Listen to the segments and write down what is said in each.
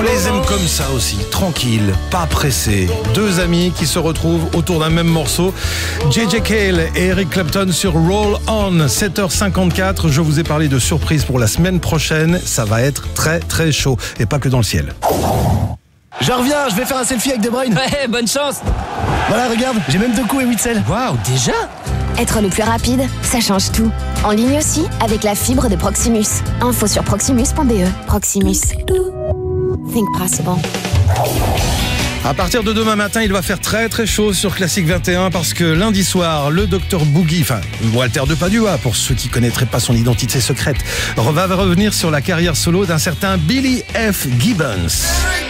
les aime comme ça aussi, tranquille, pas pressé. Deux amis qui se retrouvent autour d'un même morceau. JJ Cale et Eric Clapton sur Roll On, 7h54. Je vous ai parlé de surprise pour la semaine prochaine. Ça va être très très chaud et pas que dans le ciel. Je reviens, je vais faire un selfie avec De Bruyne. Ouais, bonne chance. Voilà, regarde, j'ai même 2 coups et 8 selles. Waouh, déjà? Être le plus rapide, ça change tout. En ligne aussi, avec la fibre de Proximus. Info sur proximus.be. Proximus. Think possible. À partir de demain matin, il va faire très très chaud sur Classique 21 parce que lundi soir, le Dr Boogie, enfin Walter Depadua, pour ceux qui connaîtraient pas son identité secrète, va revenir sur la carrière solo d'un certain Billy F. Gibbons.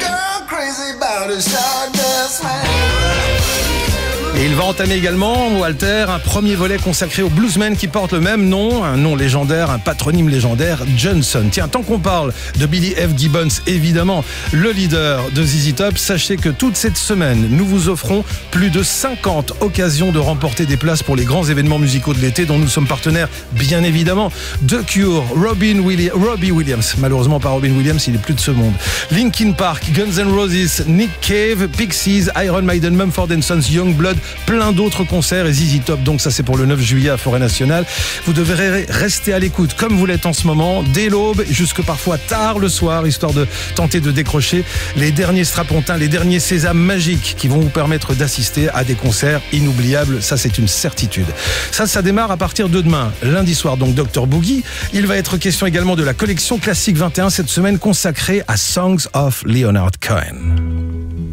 Et il va entamer également, Walter, un premier volet consacré au bluesman qui porte le même nom, un nom légendaire, un patronyme légendaire, Johnson. Tiens, tant qu'on parle de Billy F. Gibbons, évidemment, le leader de ZZ Top, sachez que toute cette semaine, nous vous offrons plus de 50 occasions de remporter des places pour les grands événements musicaux de l'été dont nous sommes partenaires, bien évidemment. The Cure, Robbie Williams, malheureusement pas Robin Williams, il est plus de ce monde. Linkin Park, Guns N' Roses, Nick Cave, Pixies, Iron Maiden, Mumford & Sons, Youngblood, plein d'autres concerts et ZZ Top, donc ça c'est pour le 9 juillet à Forêt Nationale. Vous devrez rester à l'écoute comme vous l'êtes en ce moment, dès l'aube jusque parfois tard le soir, histoire de tenter de décrocher les derniers strapontins, les derniers sésames magiques qui vont vous permettre d'assister à des concerts inoubliables, ça c'est une certitude. Ça démarre à partir de demain, lundi soir, donc Dr Boogie. Il va être question également de la collection Classique 21 cette semaine consacrée à Songs of Leonard Cohen.